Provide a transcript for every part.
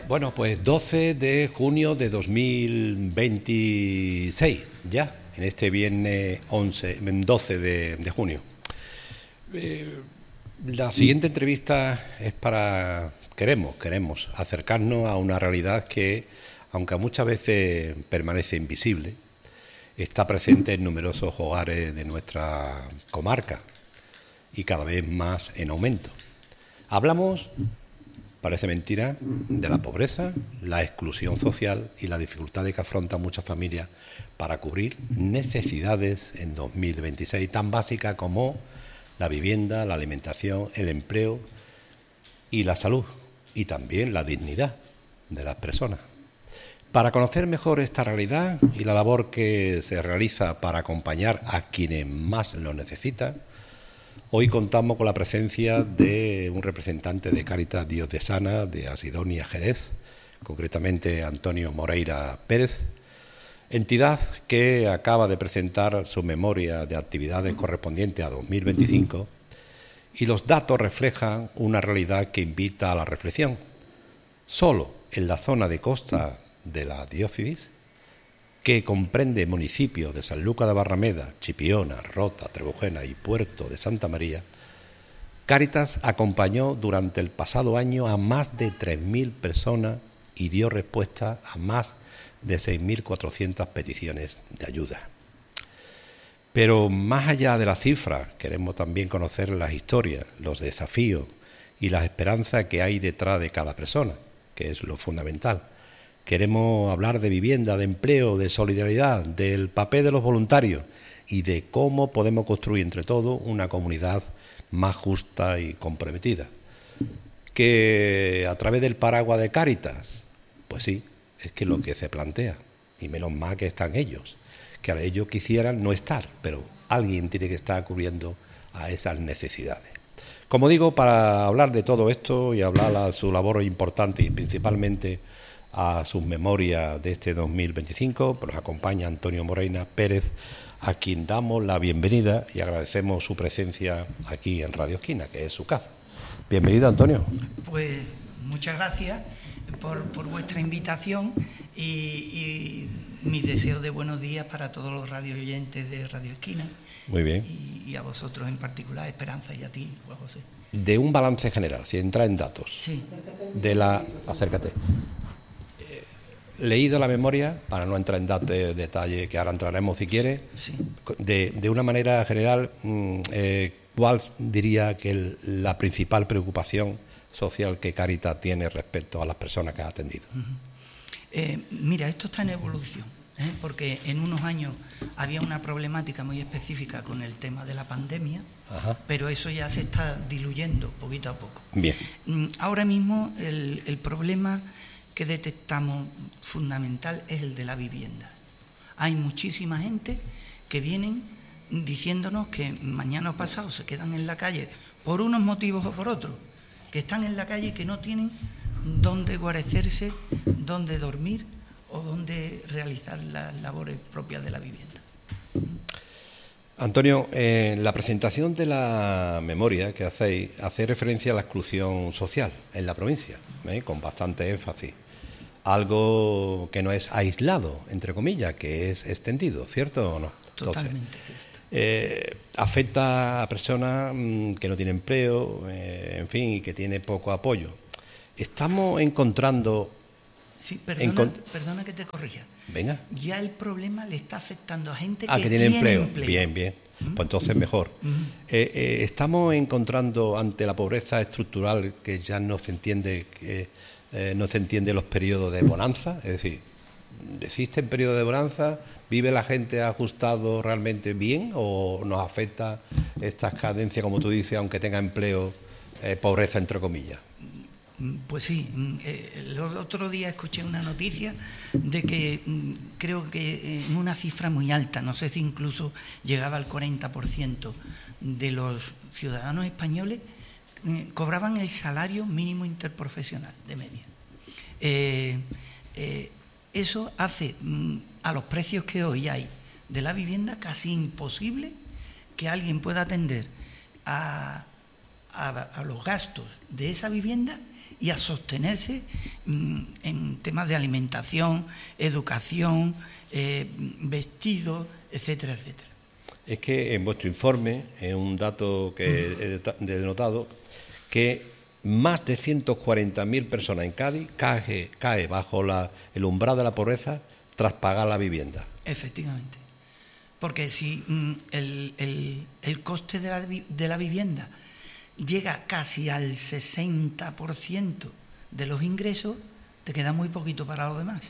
Bueno, pues 12 de junio de 2026, ya, en este viernes 12 de junio. La siguiente entrevista es para... Queremos acercarnos a una realidad que, aunque muchas veces permanece invisible, está presente en numerosos hogares de nuestra comarca y cada vez más en aumento. Hablamos, parece mentira, de la pobreza, la exclusión social y la dificultad que afrontan muchas familias para cubrir necesidades en 2026 tan básicas como la vivienda, la alimentación, el empleo y la salud, y también la dignidad de las personas. Para conocer mejor esta realidad y la labor que se realiza para acompañar a quienes más lo necesitan, hoy contamos con la presencia de un representante de Cáritas Diocesana de Asidonia Jerez, concretamente Antonio Moreira Pérez, entidad que acaba de presentar su memoria de actividades correspondiente a 2025, y los datos reflejan una realidad que invita a la reflexión. Solo en la zona de costa de la diócesis, que comprende municipios de Sanlúcar de Barrameda, Chipiona, Rota, Trebujena y Puerto de Santa María, Cáritas acompañó durante el pasado año a más de 3.000 personas y dio respuesta a más de 6.400 peticiones de ayuda. Pero más allá de las cifras, queremos también conocer las historias, los desafíos y las esperanzas que hay detrás de cada persona, que es lo fundamental. Queremos hablar de vivienda, de empleo, de solidaridad, del papel de los voluntarios y de cómo podemos construir entre todos una comunidad más justa y comprometida. Que a través del paraguas de Cáritas, pues sí, es que lo que se plantea, y menos mal que están ellos, que a ellos quisieran no estar, pero alguien tiene que estar cubriendo a esas necesidades. Como digo, para hablar de todo esto y hablar a su labor importante y principalmente a sus memorias de este 2025, pues nos acompaña Antonio Moreira Pérez, a quien damos la bienvenida y agradecemos su presencia aquí en Radio Esquina, que es su casa. Bienvenido, Antonio. Pues muchas gracias por vuestra invitación y mis deseos de buenos días para todos los radioyentes de Radio Esquina. Muy bien. Y a vosotros en particular, Esperanza, y a ti, Juan José. De un balance general, si entra en datos. Sí. Acércate. Leído la memoria, para no entrar en datos de detalle, que ahora entraremos si quiere, sí. De una manera general, ¿cuál diría que la principal preocupación social que Cáritas tiene respecto a las personas que ha atendido? Mira, esto está en evolución, porque en unos años había una problemática muy específica con el tema de la pandemia. Ajá. Pero eso ya se está diluyendo poquito a poco. Bien. Ahora mismo el problema que detectamos fundamental es el de la vivienda. Hay muchísima gente que vienen diciéndonos que mañana o pasado se quedan en la calle por unos motivos o por otros, que están en la calle y que no tienen dónde guarecerse, dónde dormir o dónde realizar las labores propias de la vivienda. Antonio, la presentación de la memoria que hacéis hace referencia a la exclusión social en la provincia, con bastante énfasis. Algo que no es aislado, entre comillas, que es extendido, ¿cierto o no? Totalmente cierto. Afecta a personas que no tienen empleo, en fin, y que tienen poco apoyo. Estamos encontrando... Sí, perdona que te corrija. Venga. Ya el problema le está afectando a gente que tiene empleo. Bien. Pues entonces mejor. Estamos encontrando ante la pobreza estructural que ya no se entiende los periodos de bonanza, es decir, ¿existen periodos de bonanza? ¿Vive la gente ajustado realmente bien o nos afecta estas cadencias, como tú dices, aunque tenga empleo, pobreza entre comillas? Pues sí, el otro día escuché una noticia de que creo que en una cifra muy alta, no sé si incluso llegaba al 40% de los ciudadanos españoles cobraban el salario mínimo interprofesional de media. Eso hace a los precios que hoy hay de la vivienda casi imposible que alguien pueda atender a los gastos de esa vivienda y a sostenerse en temas de alimentación, educación, vestido, etcétera, etcétera. Es que en vuestro informe, es un dato que he denotado, que más de 140.000 personas en Cádiz cae bajo el umbral de la pobreza tras pagar la vivienda. Efectivamente. Porque si el coste de la vivienda llega casi al 60% de los ingresos, te queda muy poquito para lo demás.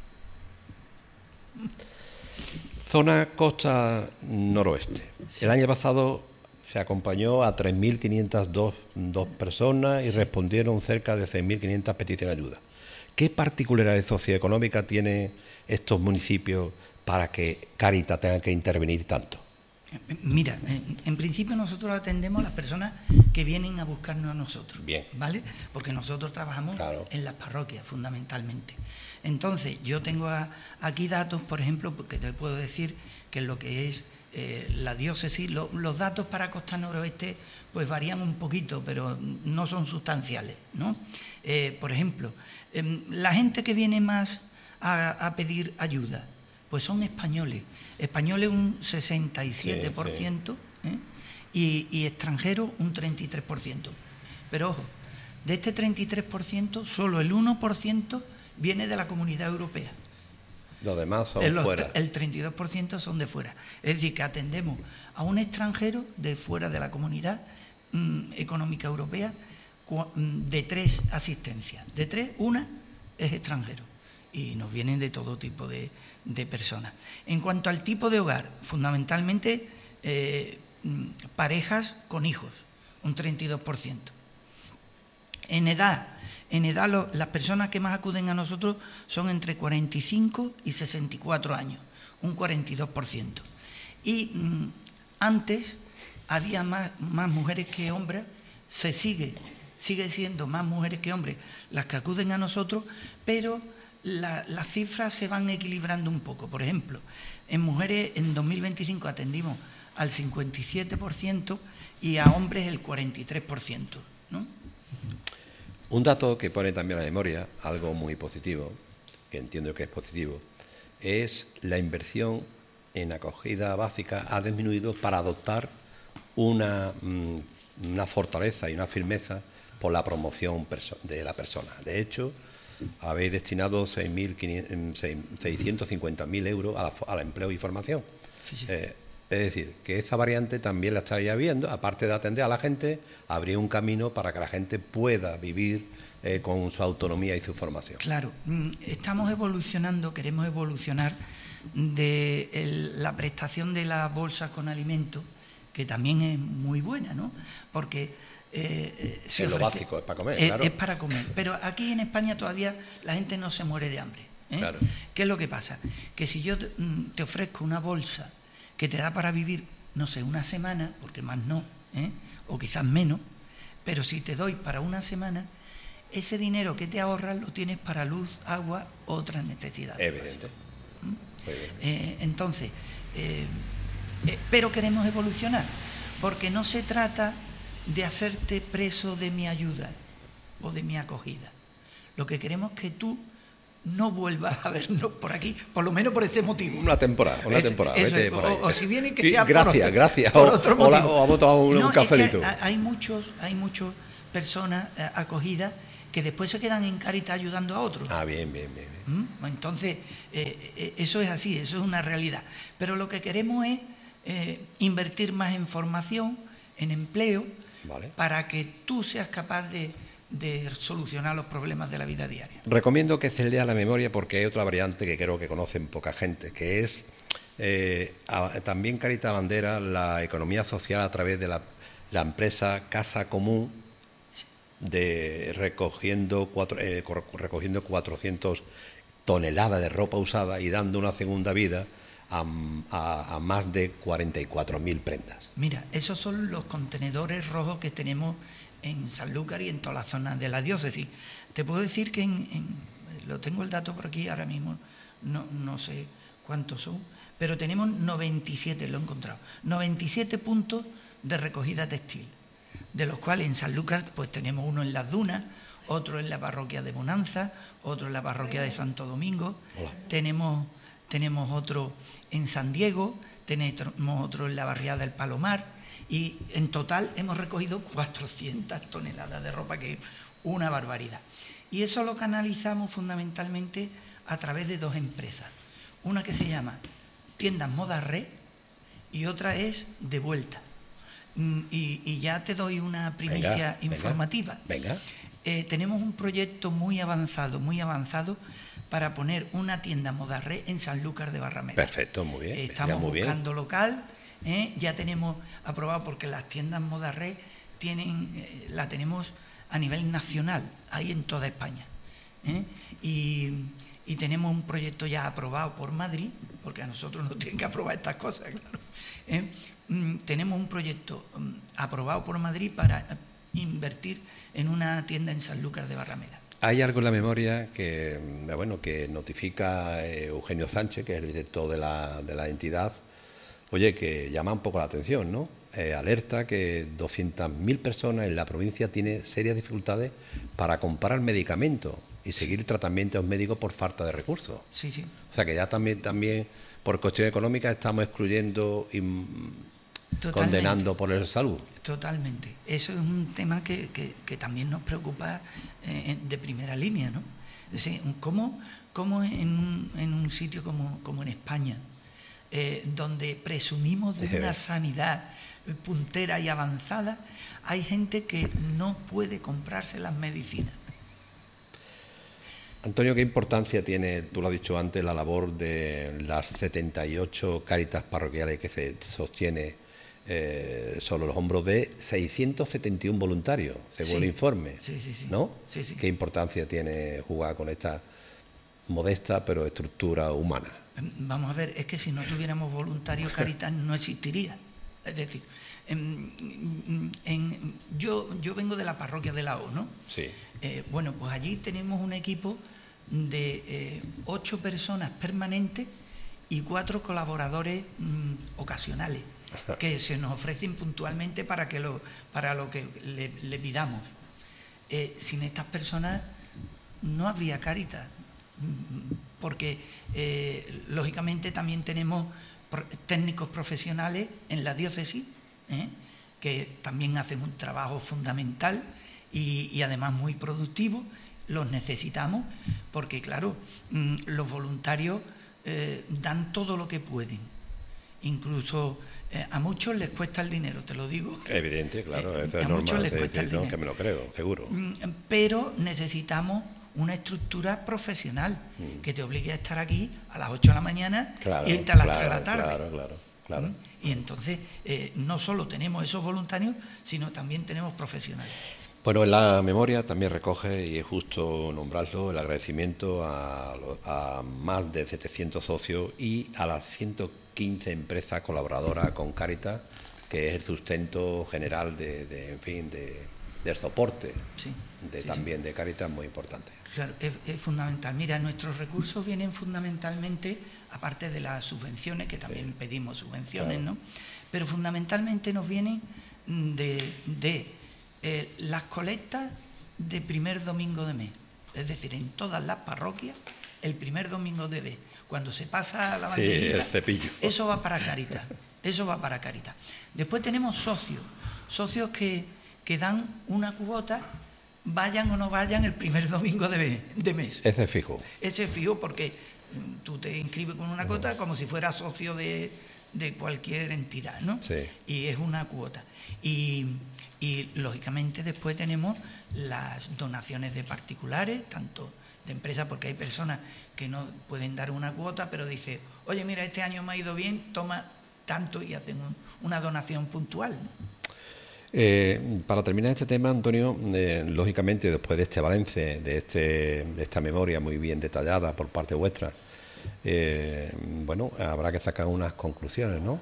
Zona costa noroeste. Sí. El año pasado se acompañó a 3.502 personas y respondieron cerca de 6.500 peticiones de ayuda. ¿Qué particularidades socioeconómicas tienen estos municipios para que Cáritas tenga que intervenir tanto? Mira, en principio nosotros atendemos a las personas que vienen a buscarnos a nosotros. Bien. ¿Vale? Porque nosotros trabajamos en las parroquias, fundamentalmente. Entonces, yo tengo aquí datos, por ejemplo, porque te puedo decir que en lo que es la diócesis, los datos para Costa Noroeste pues varían un poquito, pero no son sustanciales, ¿no? Por ejemplo, la gente que viene más a pedir ayuda, pues son españoles un 67%, y extranjeros un 33%. Pero ojo, de este 33%, solo el 1% viene de la Comunidad Europea. Los demás son fuera. El 32% son de fuera. Es decir, que atendemos a un extranjero de fuera de la Comunidad Económica Europea de 3 asistencias. De 3, una es extranjero. Y nos vienen de todo tipo de personas. En cuanto al tipo de hogar, fundamentalmente parejas con hijos, un 32%. En edad, las personas que más acuden a nosotros son entre 45 y 64 años, un 42%. Y antes había más mujeres que hombres, sigue siendo más mujeres que hombres las que acuden a nosotros, pero las cifras se van equilibrando un poco. Por ejemplo, en mujeres en 2025 atendimos al 57% y a hombres el 43%, ¿no? Un dato que pone también a la memoria, algo muy positivo, que entiendo que es positivo, es la inversión en acogida básica ha disminuido para adoptar una fortaleza y una firmeza por la promoción de la persona. De hecho, habéis destinado 650.000 euros al empleo y formación. Sí. Es decir, que esta variante también la estáis viendo, aparte de atender a la gente, habría un camino para que la gente pueda vivir con su autonomía y su formación. Claro, estamos evolucionando, queremos evolucionar de la prestación de la bolsa con alimentos, que también es muy buena, ¿no? Porque es lo básico, es para comer, claro. Es para comer, pero aquí en España todavía la gente no se muere de hambre. Claro. ¿Qué es lo que pasa? Que si yo te ofrezco una bolsa que te da para vivir, no sé, una semana, porque más no, o quizás menos, pero si te doy para una semana, ese dinero que te ahorras lo tienes para luz, agua, otras necesidades. Evidente. Entonces, pero queremos evolucionar, porque no se trata de hacerte preso de mi ayuda o de mi acogida. Lo que queremos es que tú no vuelvas a vernos por aquí, por lo menos por ese motivo. Una temporada. Vete por ahí. O si viene que sea gracias. Por otro motivo. O ha botado un cafelito. Es que hay muchas personas acogidas que después se quedan en Cáritas ayudando a otros. Bien. Entonces, eso es así, eso es una realidad. Pero lo que queremos es invertir más en formación, en empleo, para que tú seas capaz de solucionar los problemas de la vida diaria. Recomiendo que se lea la memoria porque hay otra variante que creo que conocen poca gente, que es también Cáritas bandera la economía social a través de la empresa Casa Común, recogiendo 400 toneladas de ropa usada y dando una segunda vida a más de 44.000 prendas. Mira, esos son los contenedores rojos que tenemos en Sanlúcar y en toda la zona de la diócesis. Te puedo decir que lo tengo el dato por aquí ahora mismo, no sé cuántos son, pero tenemos 97, lo he encontrado, 97 puntos de recogida textil, de los cuales en Sanlúcar pues tenemos uno en Las Dunas, otro en la parroquia de Bonanza, otro en la parroquia de Santo Domingo. Hola. Tenemos otro en San Diego, tenemos otro en la barriada del Palomar, y en total hemos recogido 400 toneladas de ropa, que es una barbaridad. Y eso lo canalizamos fundamentalmente a través de dos empresas. Una que se llama Tiendas Moda Red y otra es De Vuelta. Y ya te doy una primicia informativa. Venga. Tenemos un proyecto muy avanzado para poner una tienda Moda Red en Sanlúcar de Barrameda. Perfecto, muy bien. Estamos buscando local, ya tenemos aprobado, porque las tiendas Moda Red la tenemos a nivel nacional, ahí en toda España. Y tenemos un proyecto ya aprobado por Madrid, porque a nosotros nos tienen que aprobar estas cosas, claro. Tenemos un proyecto aprobado por Madrid para invertir en una tienda en Sanlúcar de Barrameda. Hay algo en la memoria que notifica Eugenio Sánchez, que es el director de la entidad, oye, que llama un poco la atención, ¿no? Alerta que 200.000 personas en la provincia tienen serias dificultades para comprar medicamentos y seguir tratamientos médicos por falta de recursos. Sí. O sea que ya también por cuestión económica estamos excluyendo y condenando por el salud. Totalmente. Eso es un tema que también nos preocupa de primera línea, ¿no? Es decir, ¿cómo en un sitio como en España, donde presumimos de una sanidad puntera y avanzada, hay gente que no puede comprarse las medicinas? Antonio, ¿qué importancia tiene, tú lo has dicho antes, la labor de las 78 cáritas parroquiales que se sostiene sobre los hombros de 671 voluntarios, según el informe? Sí. ¿No? Sí. ¿Qué importancia tiene jugar con esta modesta pero estructura humana? Vamos a ver, es que si no tuviéramos voluntarios, Cáritas no existiría. Es decir, yo vengo de la parroquia de la O, ¿no? Sí. Bueno, pues allí tenemos un equipo de 8 personas permanentes y 4 colaboradores ocasionales, que se nos ofrecen puntualmente para lo que le pidamos. Sin estas personas no habría Cáritas, porque lógicamente también tenemos técnicos profesionales en la diócesis, que también hacen un trabajo fundamental y además muy productivo. Los necesitamos porque, claro, los voluntarios dan todo lo que pueden. Incluso a muchos les cuesta el dinero, te lo digo. Evidente, claro, eso es a normal. muchos les cuesta el dinero. Que me lo creo, seguro. Pero necesitamos una estructura profesional que te obligue a estar aquí a las 8 de la mañana e irte a las 3 de la tarde. Claro. Y entonces no solo tenemos esos voluntarios, sino también tenemos profesionales. Bueno, en la memoria también recoge, y es justo nombrarlo, el agradecimiento a más de 700 socios y a las 115 empresas colaboradoras con Cáritas, que es el sustento general del soporte también de Cáritas, muy importante. Claro, es fundamental. Mira, nuestros recursos vienen fundamentalmente, aparte de las subvenciones, que también pedimos subvenciones, claro, ¿no? Pero fundamentalmente nos vienen de las colectas de primer domingo de mes. Es decir, en todas las parroquias, el primer domingo de mes, cuando se pasa la bandejita, el cepillo, eso va para Cáritas. Después tenemos socios que dan una cuota, vayan o no vayan el primer domingo de mes. Ese es fijo. Ese es fijo porque tú te inscribes con una cuota como si fueras socio de cualquier entidad, ¿no? Sí. Y es una cuota. Y lógicamente después tenemos las donaciones de particulares, tanto de empresas, porque hay personas que no pueden dar una cuota, pero dice, oye, mira, este año me ha ido bien, toma tanto, y hacen una donación puntual, ¿no? Para terminar este tema, Antonio, lógicamente después de este balance, de esta memoria muy bien detallada por parte vuestra, habrá que sacar unas conclusiones, ¿no?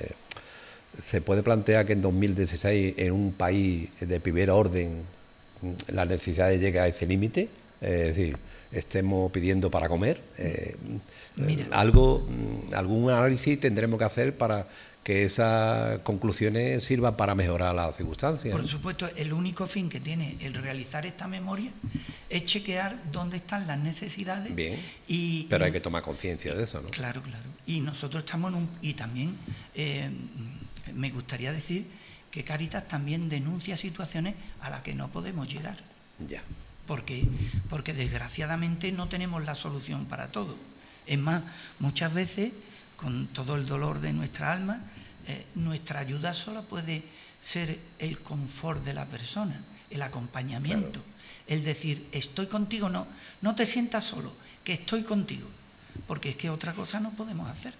Se puede plantear que en 2016, en un país de primer orden, las necesidades lleguen a ese límite, es decir, estemos pidiendo para comer. Algún análisis tendremos que hacer para que esas conclusiones sirvan para mejorar las circunstancias. Por supuesto, el único fin que tiene el realizar esta memoria es chequear dónde están las necesidades. Bien, pero hay que tomar conciencia de eso, ¿no? Claro. Y nosotros estamos y también me gustaría decir que Cáritas también denuncia situaciones a las que no podemos llegar. Ya. Porque desgraciadamente no tenemos la solución para todo. Es más, muchas veces, con todo el dolor de nuestra alma, nuestra ayuda solo puede ser el confort de la persona, el acompañamiento, el decir, estoy contigo, no te sientas solo, que estoy contigo, porque es que otra cosa no podemos hacer.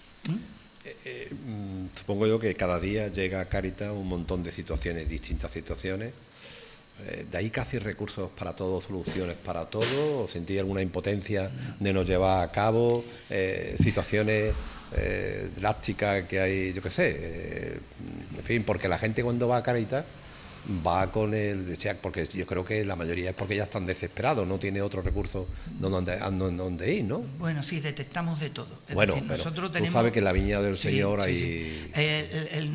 Supongo yo que cada día llega a Cáritas un montón de situaciones, distintas situaciones. ¿De ahí casi recursos para todo, soluciones para todo? ¿O sentí alguna impotencia de no llevar a cabo situaciones drásticas que hay, yo qué sé? En fin, porque la gente cuando va a Cáritas va con el... Porque yo creo que la mayoría es porque ya están desesperados, no tiene otro recurso donde ir, ¿no? Bueno, sí, detectamos de todo. Es bueno, decir, pero nosotros tú sabes que en la viña del Señor hay... Sí. El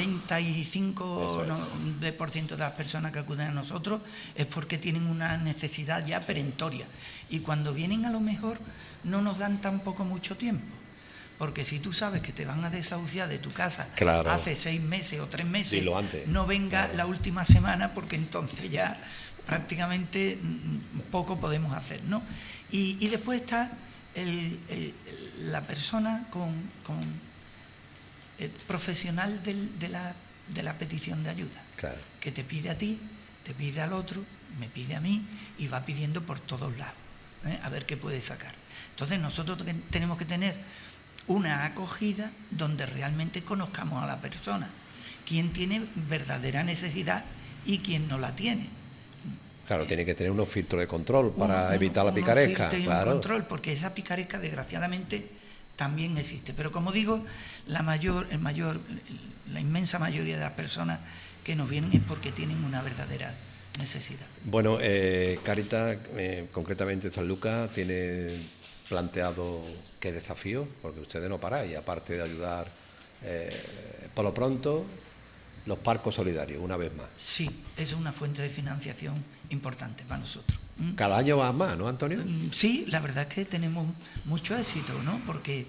95% de las personas que acuden a nosotros es porque tienen una necesidad ya perentoria. Y cuando vienen, a lo mejor no nos dan tampoco mucho tiempo. Porque si tú sabes que te van a desahuciar de tu casa hace 6 meses o 3 meses, no venga la última semana, porque entonces ya prácticamente poco podemos hacer, ¿no? Y después está la persona profesional de la petición de ayuda, que te pide a ti, te pide al otro, me pide a mí y va pidiendo por todos lados, a ver qué puede sacar. Entonces nosotros tenemos que tener una acogida donde realmente conozcamos a la persona, quién tiene verdadera necesidad y quién no la tiene. Claro, tiene que tener unos filtros de control para evitar la picaresca. Un control, porque esa picaresca desgraciadamente también existe. Pero como digo, la inmensa mayoría de las personas que nos vienen es porque tienen una verdadera necesidad. Bueno, Cáritas, concretamente San Lucas, tiene planteado qué desafío, porque ustedes no paráis, aparte de ayudar por lo pronto los parcos solidarios, una vez más. Sí, es una fuente de financiación importante para nosotros. Cada año va más, ¿no, Antonio? Sí, la verdad es que tenemos mucho éxito, ¿no? Porque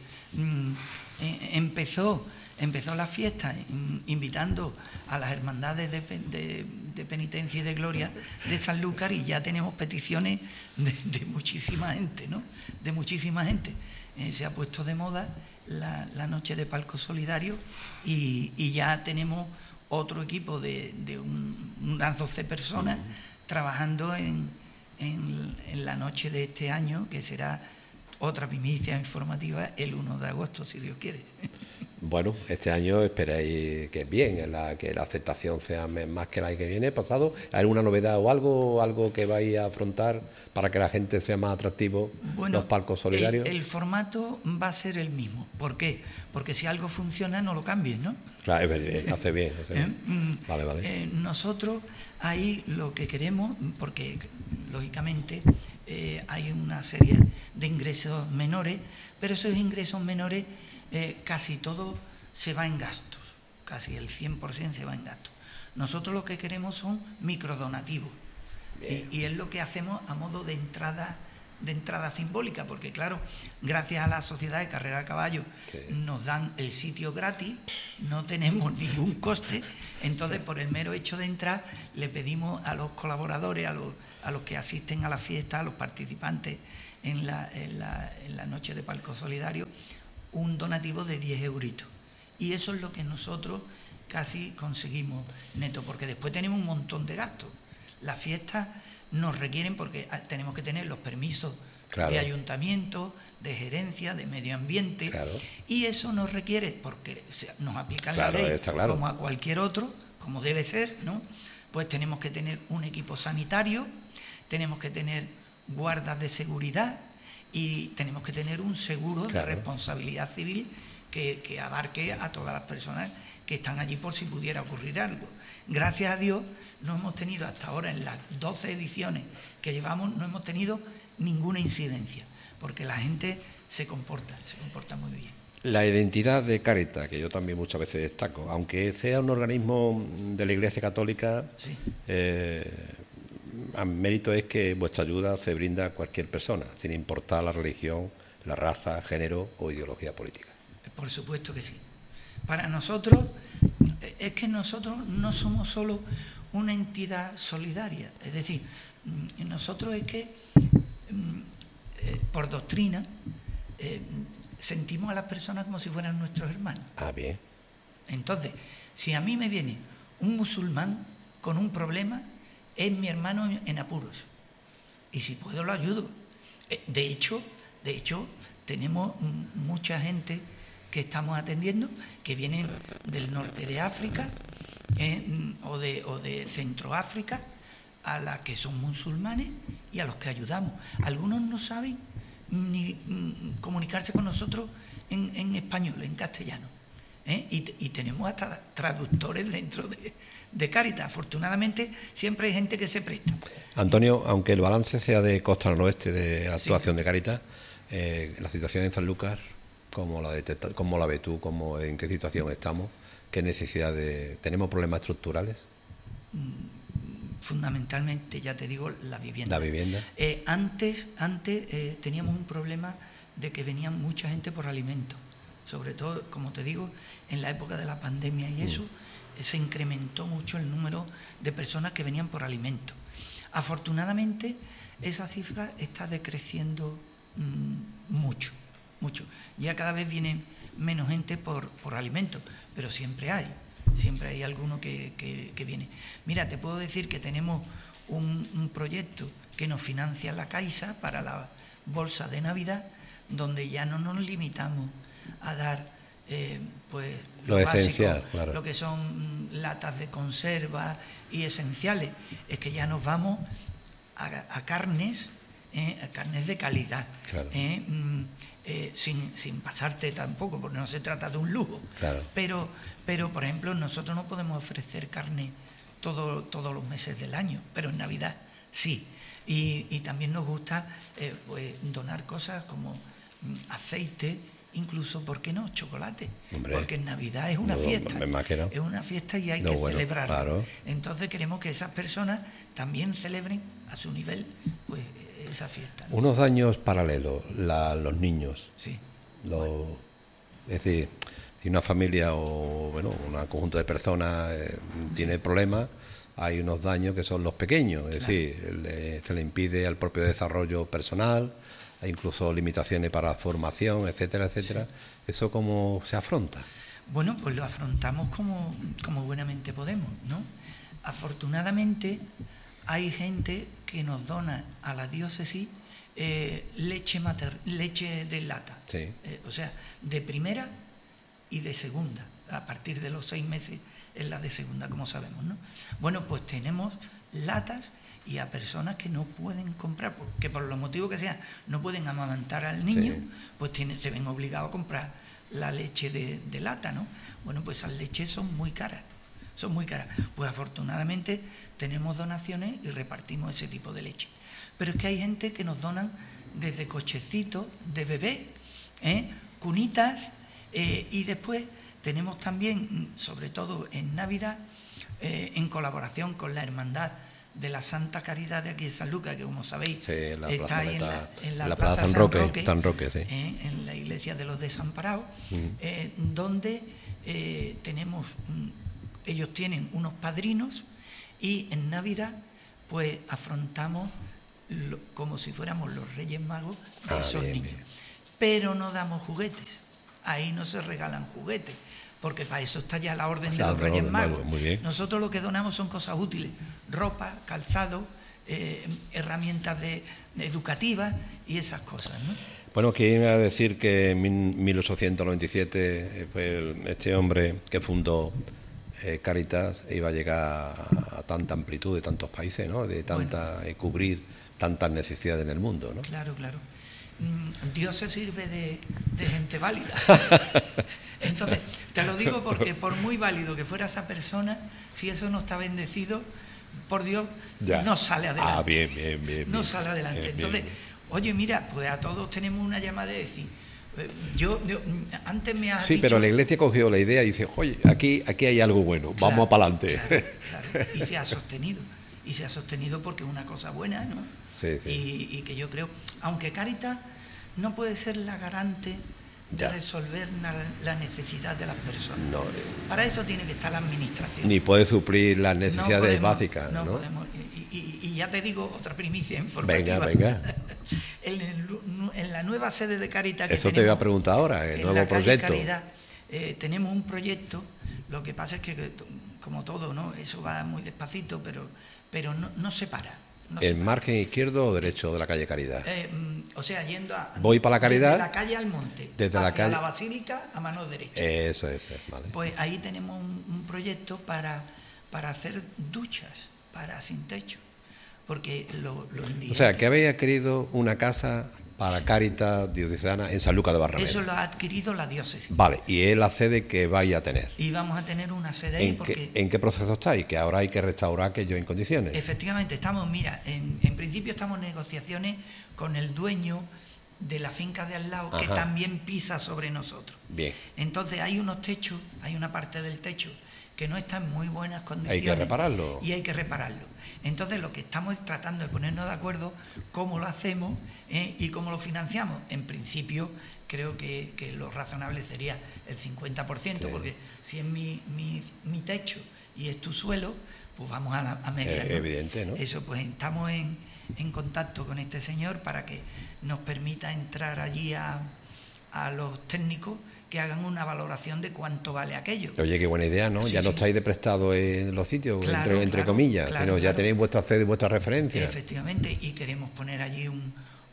empezó la fiesta invitando a las hermandades de penitencia y de gloria de Sanlúcar, y ya tenemos peticiones de muchísima gente, ¿no? De muchísima gente. Se ha puesto de moda la noche de palco solidario y ya tenemos otro equipo de unas 12 personas trabajando en la noche de este año, que será otra primicia informativa el 1 de agosto, si Dios quiere. Bueno, este año esperáis que bien, que la aceptación sea más que la que viene pasado. ¿Hay alguna novedad o algo que vais a afrontar para que la gente sea más atractivo, los palcos solidarios? El formato va a ser el mismo. ¿Por qué? Porque si algo funciona, no lo cambies, ¿no? Claro, hace bien. Vale. Nosotros ahí lo que queremos, porque lógicamente hay una serie de ingresos menores, pero esos ingresos menores casi todo se va en gastos, casi el 100% se va en gastos. Nosotros lo que queremos son microdonativos y es lo que hacemos a modo de entrada simbólica, porque claro, gracias a la Sociedad de Carrera a Caballo nos dan el sitio gratis, no tenemos ningún coste, entonces por el mero hecho de entrar le pedimos a los colaboradores, a los que asisten a la fiesta, a los participantes en la noche de palco solidario, un donativo de 10 euritos. Y eso es lo que nosotros casi conseguimos neto, porque después tenemos un montón de gastos. Las fiestas nos requieren, porque tenemos que tener los permisos de ayuntamiento, de gerencia, de medio ambiente, y eso nos requiere, porque nos aplican la ley como a cualquier otro, como debe ser, ¿no? Pues tenemos que tener un equipo sanitario, tenemos que tener guardas de seguridad, y tenemos que tener un seguro de responsabilidad civil que abarque a todas las personas que están allí por si pudiera ocurrir algo. Gracias a Dios no hemos tenido hasta ahora, en las 12 ediciones que llevamos, no hemos tenido ninguna incidencia, porque la gente se comporta muy bien. La identidad de Cáritas, que yo también muchas veces destaco, aunque sea un organismo de la Iglesia Católica, Sí. A mérito es que vuestra ayuda se brinda a cualquier persona, sin importar la religión, la raza, género o ideología política. Por supuesto que sí. Para nosotros, es que nosotros no somos solo una entidad solidaria, es decir, nosotros es que, por doctrina, sentimos a las personas como si fueran nuestros hermanos. Ah, bien. Entonces, si a mí me viene un musulmán con un problema, es mi hermano en apuros. Y si puedo, lo ayudo. De hecho, tenemos mucha gente que estamos atendiendo que vienen del norte de África o de Centroáfrica, a las que son musulmanes y a los que ayudamos. Algunos no saben ni comunicarse con nosotros en español, en castellano. Y tenemos hasta traductores dentro de Cáritas. Afortunadamente siempre hay gente que se presta. Antonio, aunque el balance sea de costa al oeste de actuación de Cáritas, la situación en Sanlúcar, ¿cómo la ves tú? ¿En qué situación estamos? ¿Qué necesidades? ¿Tenemos problemas estructurales? Fundamentalmente, ya te digo, la vivienda. La vivienda. Antes teníamos un problema de que venían mucha gente por alimentos. Sobre todo, como te digo, en la época de la pandemia y eso, se incrementó mucho el número de personas que venían por alimentos. Afortunadamente, esa cifra está decreciendo mucho. Ya cada vez viene menos gente por alimentos, pero siempre hay alguno que viene. Mira, te puedo decir que tenemos un proyecto que nos financia la Caixa para la bolsa de Navidad, donde ya no nos limitamos a dar pues lo esencial, básico, claro. Lo que son latas de conserva y esenciales. Es que ya nos vamos a carnes, a carnes de calidad, claro. sin pasarte tampoco, porque no se trata de un lujo. Claro. Pero por ejemplo, nosotros no podemos ofrecer carne todos los meses del año, pero en Navidad sí. Y también nos gusta pues donar cosas como aceite, incluso, ¿por qué no?, chocolate. Hombre, porque en Navidad es una fiesta. No. Es una fiesta y hay que celebrarla. Claro. Entonces queremos que esas personas también celebren a su nivel pues esa fiesta, ¿no? Unos daños paralelos, los niños. Sí. Es decir, si una familia o un conjunto de personas tiene problemas, hay unos daños que son los pequeños, es decir, se le impide al propio desarrollo personal, hay incluso limitaciones para formación, etcétera, etcétera. Sí. ¿Eso cómo se afronta? Bueno, pues lo afrontamos como buenamente podemos, ¿no? Afortunadamente hay gente que nos dona a la diócesis leche de lata, sí. O sea, de primera y de segunda. A partir de los 6 meses es la de segunda, como sabemos, ¿no? Bueno, pues tenemos latas y a personas que no pueden comprar, porque por los motivos que sean, no pueden amamantar al niño, sí. Pues se ven obligados a comprar la leche de lata, ¿no? Bueno, pues esas leches son muy caras. Pues afortunadamente tenemos donaciones y repartimos ese tipo de leche. Pero es que hay gente que nos donan desde cochecitos de bebé, cunitas, y después tenemos también, sobre todo en Navidad, en colaboración con la Hermandad de la Santa Caridad de aquí de Sanlúcar, que como sabéis, sí, está ahí en la Plaza San Roque, sí. En la iglesia de los Desamparados, donde tenemos, ellos tienen unos padrinos y en Navidad pues afrontamos como si fuéramos los Reyes Magos de esos niños. Bien. Pero no damos juguetes, ahí no se regalan juguetes, porque para eso está ya la orden de los Reyes Magos. Muy bien. Nosotros lo que donamos son cosas útiles, ropa, calzado, herramientas educativas y esas cosas, ¿no? Bueno, ¿quién iba a decir que en 1897 este hombre que fundó Cáritas iba a llegar a tanta amplitud de tantos países, ¿no? De cubrir tantas necesidades en el mundo, ¿no? Claro. Dios se sirve de gente válida. Entonces, te lo digo porque por muy válido que fuera esa persona, si eso no está bendecido por Dios, no sale adelante. Bien. No sale adelante. Entonces, oye, mira, pues a todos tenemos una llamada de decir, Antes me has Sí, dicho, pero la Iglesia cogió la idea y dice, oye, aquí hay algo bueno, vamos para adelante. Claro. Y se ha sostenido. Y se ha sostenido porque es una cosa buena, ¿no? Sí. Y que yo creo, aunque Cáritas no puede ser la garante de resolver la necesidad de las personas. No, para eso tiene que estar la administración. Ni puede suplir las necesidades básicas. No podemos. Y ya te digo otra primicia informativa. Venga. En la nueva sede de Cáritas que eso te iba a preguntar ahora, el nuevo proyecto. Caridad, tenemos un proyecto, lo que pasa es que como todo, ¿no? Eso va muy despacito, pero no se para. ¿En margen izquierdo o derecho de la calle Caridad? O sea, yendo a... Voy para la Caridad. Desde la calle al monte. Desde la calle. La Basílica a mano derecha. Eso es, vale. Pues ahí tenemos un proyecto para hacer duchas para sin techo. Porque lo indigente... O sea, que había querido una casa para Cáritas diocesana en Sanlúcar de Barrameda. Eso lo ha adquirido la diócesis. Vale, y es la sede que vais a tener. Y vamos a tener una sede ahí porque... ¿En qué proceso estáis? Que ahora hay que restaurar aquello en condiciones. Efectivamente, estamos, mira, en principio estamos en negociaciones con el dueño de la finca de al lado, que también pisa sobre nosotros. Bien. Entonces hay unos techos, hay una parte del techo que no está en muy buenas condiciones. Hay que repararlo. Y hay que repararlo. Entonces lo que estamos es tratando de ponernos de acuerdo cómo lo hacemos y cómo lo financiamos. En principio creo que lo razonable sería el 50%, sí. Porque si es mi techo y es tu suelo, pues vamos a mediar. Evidente, ¿no? Eso, pues estamos en contacto con este señor para que nos permita entrar allí a los técnicos que hagan una valoración de cuánto vale aquello. Oye, qué buena idea, ¿no? Sí, ya no estáis de prestado en los sitios, entre comillas, sino ya tenéis vuestra sede y vuestra referencia. Efectivamente, y queremos poner allí un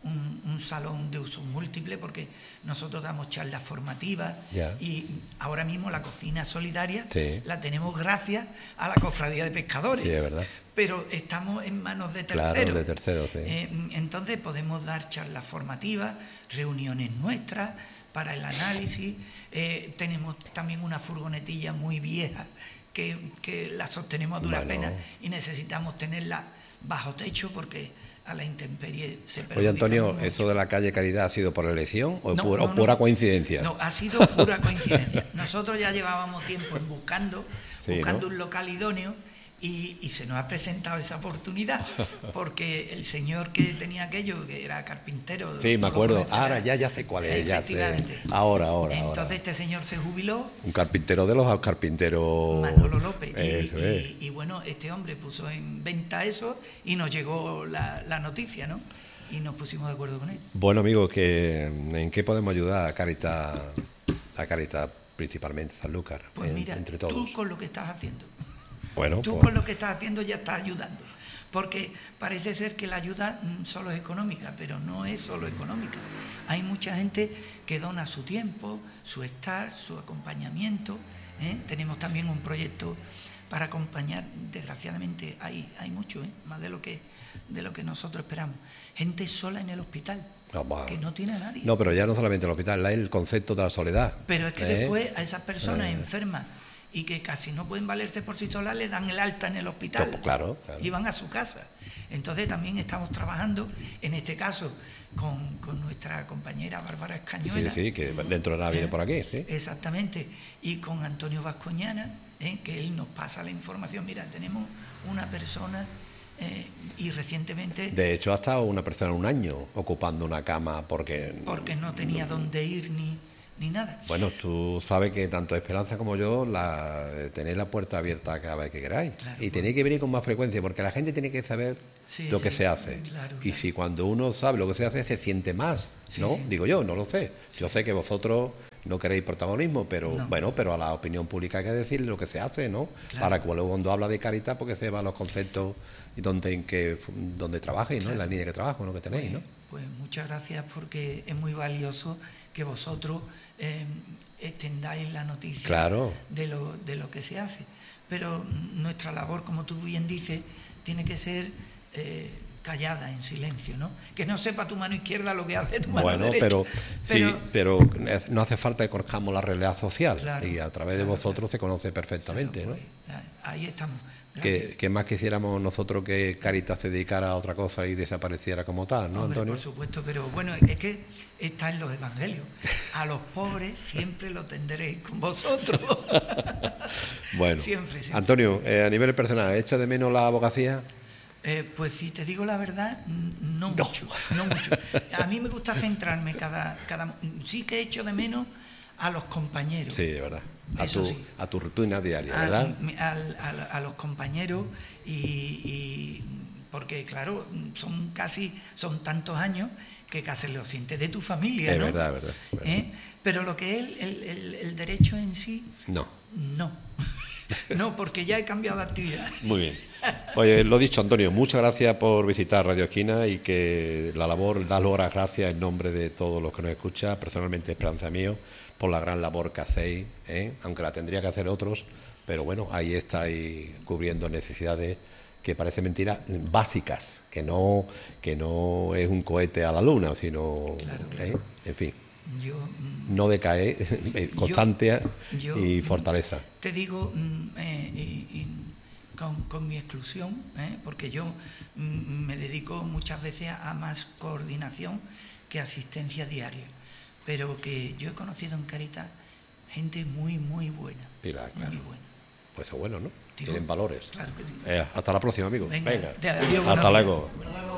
salón de uso múltiple porque nosotros damos charlas formativas y ahora mismo la cocina solidaria la tenemos gracias a la Cofradía de Pescadores. Sí, es verdad. Pero estamos en manos de terceros. Claro, de terceros, sí. Entonces podemos dar charlas formativas, reuniones nuestras para el análisis. Tenemos también una furgonetilla muy vieja que la sostenemos a duras penas y necesitamos tenerla bajo techo porque a la intemperie se perjudica. Oye, Antonio, mucho. ¿eso de la calle Caridad ha sido por elección o pura coincidencia? No, ha sido pura coincidencia. Nosotros ya llevábamos tiempo buscando un local idóneo y se nos ha presentado esa oportunidad porque el señor que tenía aquello, que era carpintero... Sí, me acuerdo. Ahora ya sé cuál es. Efectivamente. Ya sé. Ahora. Entonces este señor se jubiló. Un carpintero de los carpinteros... Manolo López. Y bueno, este hombre puso en venta eso y nos llegó la noticia, ¿no? Y nos pusimos de acuerdo con él. Bueno, amigos, ¿en qué podemos ayudar a Cáritas principalmente Sanlúcar? Pues mira, entre todos. tú con lo que estás haciendo... Bueno, tú con lo que estás haciendo ya estás ayudando, porque parece ser que la ayuda solo es económica, pero no es solo económica. Hay mucha gente que dona su tiempo, su estar, su acompañamiento. Tenemos también un proyecto para acompañar, desgraciadamente hay mucho, más de lo que nosotros esperamos. Gente sola en el hospital, que no tiene a nadie. No, pero ya no solamente el hospital, es el concepto de la soledad. Pero es que después a esas personas enfermas y que casi no pueden valerse por sí solas, le dan el alta en el hospital. Claro. Y van a su casa. Entonces también estamos trabajando, en este caso, con nuestra compañera Bárbara Escañuela. Sí, que dentro de nada viene por aquí, sí. Exactamente. Y con Antonio Vascoñana, que él nos pasa la información. Mira, tenemos una persona y recientemente... De hecho, ha estado una persona 1 año ocupando una cama porque no tenía dónde ir ni nada. Bueno, tú sabes que tanto Esperanza como yo tenéis la puerta abierta cada vez que queráis. Claro, y tenéis que venir con más frecuencia porque la gente tiene que saber lo que se hace. Claro. Y si cuando uno sabe lo que se hace, se siente más, ¿no? Sí. Digo yo, no lo sé. Yo sé que vosotros no queréis protagonismo, pero pero a la opinión pública hay que decirle lo que se hace, ¿no? Claro. Para que luego cuando habla de Cáritas, porque se van los conceptos y donde trabajéis, ¿no? En la línea que trabajo, ¿no? Que tenéis, ¿no? Pues muchas gracias porque es muy valioso que vosotros extendáis la noticia de lo que se hace. Pero nuestra labor, como tú bien dices, tiene que ser callada, en silencio, ¿no? Que no sepa tu mano izquierda lo que hace tu mano bueno, derecha. pero no hace falta que conozcamos la realidad social, claro, y a través de vosotros se conoce perfectamente, claro, pues, ahí estamos. ¿Qué más quisiéramos nosotros que Cáritas se dedicara a otra cosa y desapareciera como tal, ¿no, Hombre, Antonio? por supuesto, pero bueno, es que está en los evangelios. A los pobres siempre lo tendréis con vosotros. Bueno, siempre. Antonio, a nivel personal, ¿echa de menos la abogacía? Pues si te digo la verdad, no mucho. A mí me gusta centrarme sí que echo de menos a los compañeros. Sí, de verdad. A tu rutina diaria, ¿verdad? A los compañeros y porque claro, son tantos años que casi lo sientes de tu familia, ¿no? Es verdad. Pero lo que es el derecho en sí, no. No, porque ya he cambiado de actividad. Muy bien. Oye, lo dicho, Antonio, muchas gracias por visitar Radio Esquina y que das las gracias en nombre de todos los que nos escuchan, personalmente Esperanza mío, por la gran labor que hacéis, aunque la tendría que hacer otros, pero bueno, ahí estáis cubriendo necesidades que parece mentira, básicas, que no es un cohete a la luna, sino, claro. En fin. No decae, constancia y fortaleza. Te digo, con mi exclusión, porque yo me dedico muchas veces a más coordinación que asistencia diaria, pero que yo he conocido en Cáritas gente muy, muy buena. Claro. Muy buena. Pues es bueno, ¿no? Tienen valores. Claro que sí. Hasta la próxima, amigo. Venga. Hasta luego.